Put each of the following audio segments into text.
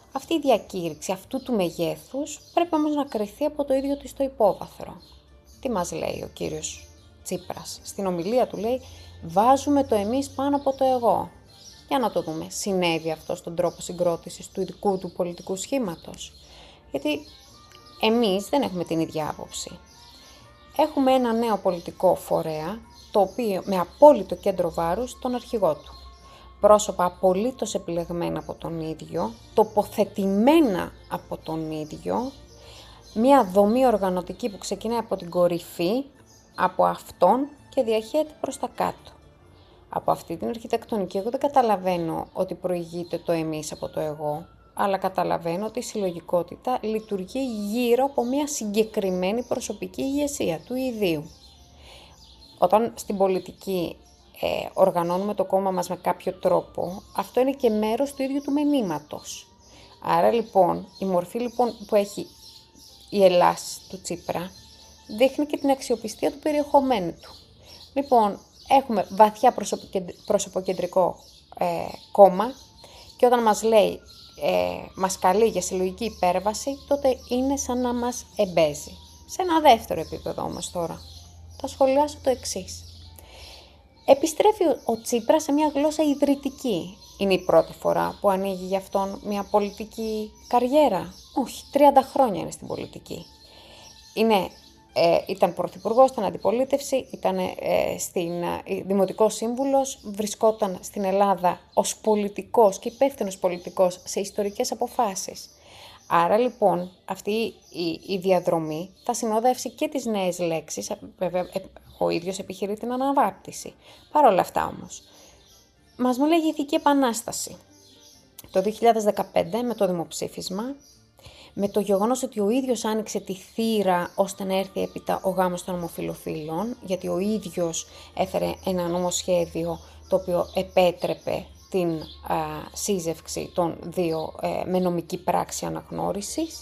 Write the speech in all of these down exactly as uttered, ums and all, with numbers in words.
Αυτή η διακήρυξη αυτού του μεγέθους πρέπει όμως να κριθεί από το ίδιο της το υπόβαθρο. Τι μας λέει ο κύριος Τσίπρας? Στην ομιλία του λέει «Βάζουμε το εμείς πάνω από το εγώ». Για να το δούμε, συνέβη αυτό στον τρόπο συγκρότησης του ειδικού του πολιτικού σχήματος? Γιατί εμείς δεν έχουμε την ίδια άποψη. Έχουμε ένα νέο πολιτικό φορέα, το οποίο με απόλυτο κέντρο βάρους τον αρχηγό του. Πρόσωπα απολύτως επιλεγμένα από τον ίδιο, τοποθετημένα από τον ίδιο, μια δομή οργανωτική που ξεκινάει από την κορυφή, από αυτόν και διαχέεται προς τα κάτω. Από αυτή την αρχιτεκτονική εγώ δεν καταλαβαίνω ότι προηγείται το εμείς από το εγώ, αλλά καταλαβαίνω ότι η συλλογικότητα λειτουργεί γύρω από μια συγκεκριμένη προσωπική ηγεσία του ιδίου. Όταν στην πολιτική ε, οργανώνουμε το κόμμα μας με κάποιο τρόπο, αυτό είναι και μέρος του ίδιου του μηνύματος. Άρα λοιπόν, η μορφή λοιπόν που έχει η Ελλάς του Τσίπρα δείχνει και την αξιοπιστία του περιεχομένου του. Λοιπόν, έχουμε βαθιά προσωποκεντρικό ε, κόμμα και όταν μας λέει, ε, μας καλεί για συλλογική υπέρβαση, τότε είναι σαν να μας εμπέζει. Σε ένα δεύτερο επίπεδο όμως τώρα, θα σχολιάσω το εξής. Επιστρέφει ο Τσίπρας σε μια γλώσσα ιδρυτική. Είναι η πρώτη φορά που ανοίγει για αυτόν μια πολιτική καριέρα? Όχι, τριάντα χρόνια είναι στην πολιτική. Είναι, ε, ήταν πρωθυπουργός, ήταν αντιπολίτευση, ήταν ε, στην, ε, δημοτικός σύμβουλος, βρισκόταν στην Ελλάδα ως πολιτικός και υπεύθυνος πολιτικός σε ιστορικές αποφάσεις. Άρα λοιπόν αυτή η, η διαδρομή θα συνοδεύσει και τις νέες λέξεις, βέβαια ο ίδιος επιχειρεί την αναβάπτιση. Παρ' όλα αυτά όμως, μας μιλάει για ηθική επανάσταση. Το δύο χιλιάδες δεκαπέντε με το δημοψήφισμα, με το γεγονός ότι ο ίδιος άνοιξε τη θύρα ώστε να έρθει έπειτα ο γάμος των ομοφυλοφίλων, γιατί ο ίδιος έφερε ένα νομοσχέδιο το οποίο επέτρεπε την α, σύζευξη των δύο ε, με νομική πράξη αναγνώρισης.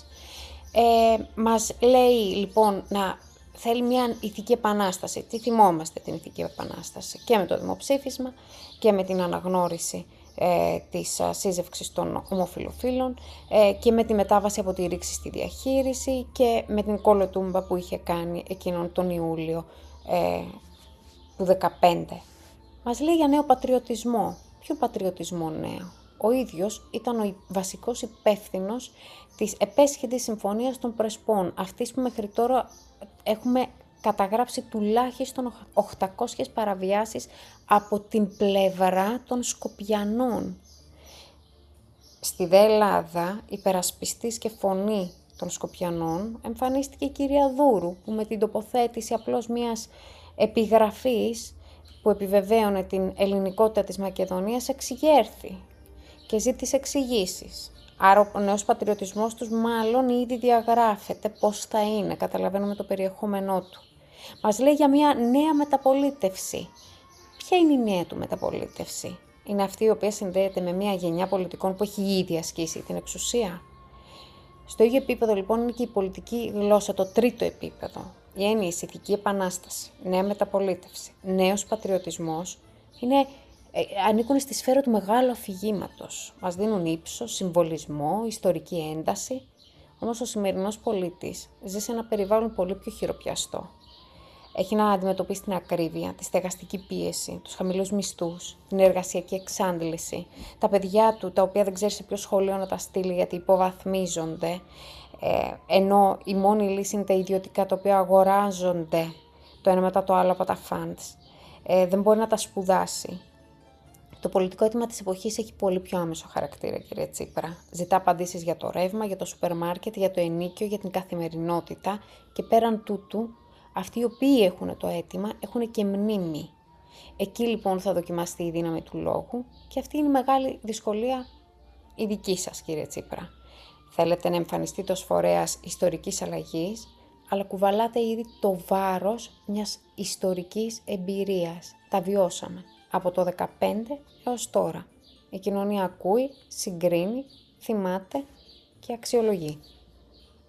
Ε, μας λέει λοιπόν να θέλει μια ηθική επανάσταση. Τι θυμόμαστε την ηθική επανάσταση? Και με το δημοψήφισμα και με την αναγνώριση ε, της α, σύζευξης των ομοφυλοφίλων ε, και με τη μετάβαση από τη ρήξη στη διαχείριση και με την κολοτούμπα που είχε κάνει εκείνον τον Ιούλιο ε, του δεκαπέντε. Μας λέει για νέο πατριωτισμό. Ποιο πατριωτισμό νέο? Ο ίδιος ήταν ο βασικός υπεύθυνος της επέσχετης συμφωνίας των Πρεσπών, αυτής που μέχρι τώρα έχουμε καταγράψει τουλάχιστον οκτακόσιες παραβιάσεις από την πλευρά των Σκοπιανών. Στη δε Ελλάδα, υπερασπιστής και φωνή των Σκοπιανών, εμφανίστηκε η κυρία Δούρου, που με την τοποθέτηση απλώς μιας επιγραφής που επιβεβαίωνε την ελληνικότητα της Μακεδονίας εξηγέρθη και ζήτησε εξηγήσεις. Άρα ο νέος πατριωτισμός τους μάλλον ήδη διαγράφεται πώς θα είναι, καταλαβαίνουμε το περιεχόμενό του. Μας λέει για μια νέα μεταπολίτευση. Ποια είναι η νέα του μεταπολίτευση? Είναι αυτή η οποία συνδέεται με μια γενιά πολιτικών που έχει ήδη ασκήσει την εξουσία. Στο ίδιο επίπεδο λοιπόν είναι και η πολιτική γλώσσα, το τρίτο επίπεδο. Η έννοια, η ηθική επανάσταση, νέα μεταπολίτευση, νέος πατριωτισμός, είναι, ε, ανήκουν στη σφαίρα του μεγάλου αφηγήματος. Μας δίνουν ύψος, συμβολισμό, ιστορική ένταση. Όμως ο σημερινός πολίτης ζει σε ένα περιβάλλον πολύ πιο χειροπιαστό. Έχει να αντιμετωπίσει την ακρίβεια, τη στεγαστική πίεση, τους χαμηλούς μισθούς, την εργασιακή εξάντληση, τα παιδιά του τα οποία δεν ξέρει σε ποιο σχολείο να τα στείλει γιατί υποβαθμίζονται, ε, ενώ η μόνη λύση είναι τα ιδιωτικά τα οποία αγοράζονται το ένα μετά το άλλο από τα funds. Ε, δεν μπορεί να τα σπουδάσει. Το πολιτικό αίτημα της εποχής έχει πολύ πιο άμεσο χαρακτήρα, κύριε Τσίπρα. Ζητά απαντήσεις για το ρεύμα, για το σούπερ μάρκετ, για το ενοίκιο, για την καθημερινότητα και πέραν τούτου, αυτοί οι οποίοι έχουν το αίτημα έχουν και μνήμη. Εκεί λοιπόν θα δοκιμαστεί η δύναμη του λόγου και αυτή είναι η μεγάλη δυσκολία η δική σας, κύριε Τσίπρα. Θέλετε να εμφανιστείτε ως φορέας ιστορικής αλλαγής, αλλά κουβαλάτε ήδη το βάρος μιας ιστορικής εμπειρίας. Τα βιώσαμε από το δεκαπέντε έως τώρα. Η κοινωνία ακούει, συγκρίνει, θυμάται και αξιολογεί.